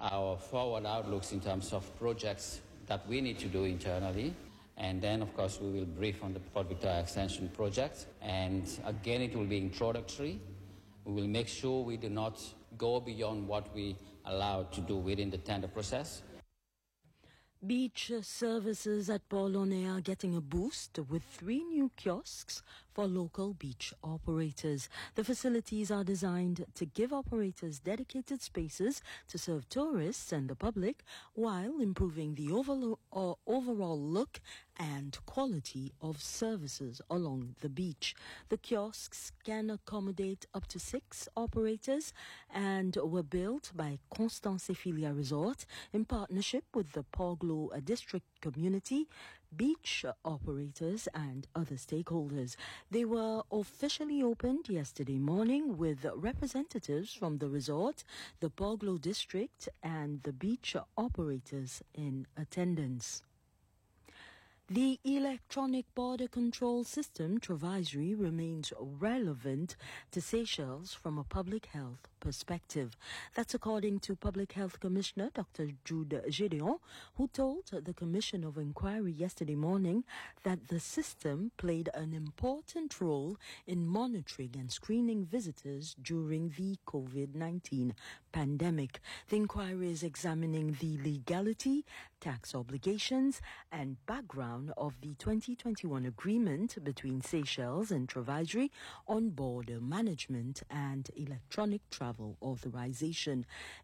our forward outlooks in terms of projects that we need to do internally. And then, of course, we will brief on the Port Victoria Extension project. And again, it will be introductory. We will make sure we do not go beyond what we allowed to do within the tender process. Beach services at Port Launay are getting a boost with 3 new kiosks for local beach operators. The facilities are designed to give operators dedicated spaces to serve tourists and the public while improving the overall look and quality of services along the beach. The kiosks can accommodate up to 6 operators and were built by Constance Filia Resort in partnership with the Port District community, beach operators and other stakeholders. They were officially opened yesterday morning with representatives from the resort, the Port District and the beach operators in attendance. The electronic border control system, Travaiserie, remains relevant to Seychelles from a public health perspective. That's according to Public Health Commissioner Dr. Jude Gédéon, who told the Commission of Inquiry yesterday morning that the system played an important role in monitoring and screening visitors during the COVID-19 pandemic. The inquiry is examining the legality, tax obligations, and background of the 2021 agreement between Seychelles and Travaiserie on border management and electronic travel authorization.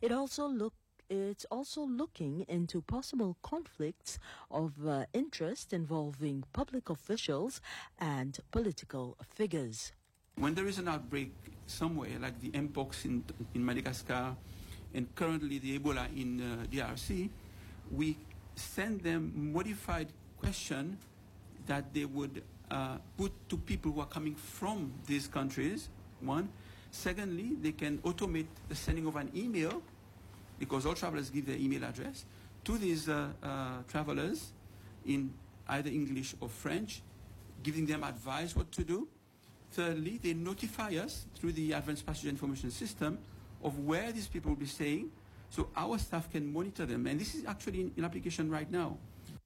It's also looking into possible conflicts of interest involving public officials and political figures. When there is an outbreak somewhere, like the Mpox in Madagascar and currently the Ebola in DRC, we send them modified question that they would put to people who are coming from these countries, one. Secondly, they can automate the sending of an email, because all travelers give their email address, to these travelers in either English or French, giving them advice what to do. Thirdly, they notify us through the Advanced Passenger Information System of where these people will be staying, so our staff can monitor them. And this is actually in application right now.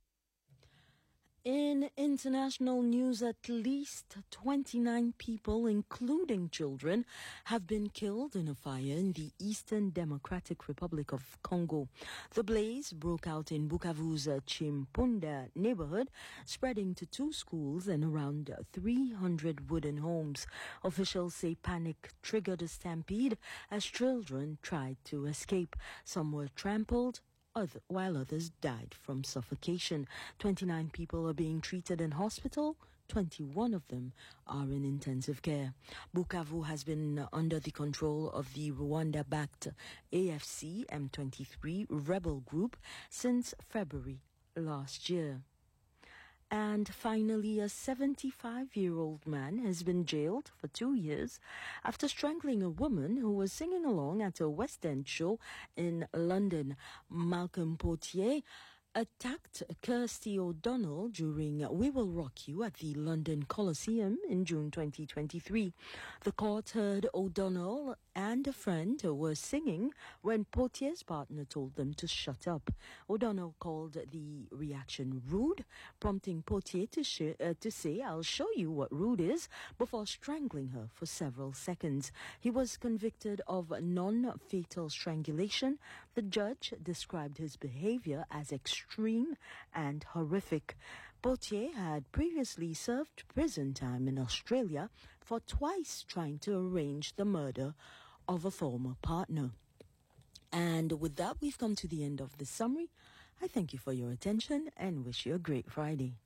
In international news, at least 29 people, including children, have been killed in a fire in the Eastern Democratic Republic of Congo. The blaze broke out in Bukavu's Chimpunda neighborhood, spreading to 2 schools and around 300 wooden homes. Officials say panic triggered a stampede as children tried to escape. Some were trampled, while others died from suffocation. 29 people are being treated in hospital. 21 of them are in intensive care. Bukavu has been under the control of the Rwanda-backed AFC M23 rebel group since February last year. And finally, a 75-year-old man has been jailed for 2 years after strangling a woman who was singing along at a West End show in London. Malcolm Portier attacked Kirsty O'Donnell during We Will Rock You at the London Coliseum in June 2023. The court heard O'Donnell and a friend were singing when Portier's partner told them to shut up. O'Donnell called the reaction rude, prompting Portier to say, "I'll show you what rude is," before strangling her for several seconds. He was convicted of non-fatal strangulation. The judge described his behavior as extreme and horrific. Portier had previously served prison time in Australia for twice trying to arrange the murder of a former partner. And with that, we've come to the end of this summary. I thank you for your attention and wish you a great Friday.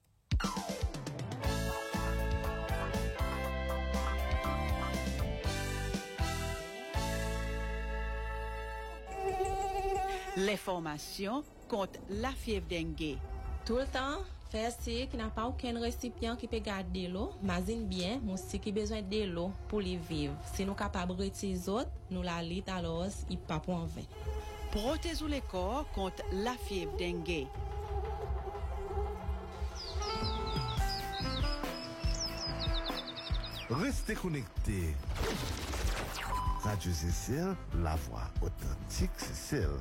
L'information contre la fièvre dengue. Tout le temps, faire si qui n'a pas aucun récipient qui peut garder l'eau, imagine bien, moussi qui besoin de l'eau pour les vivre. Si nous capables de retirer autres, nous la lit alors, il pas pour en vain. Protégez les corps contre la fièvre dengue. Restez connectés. Radio Cécile, la voix authentique Cécile.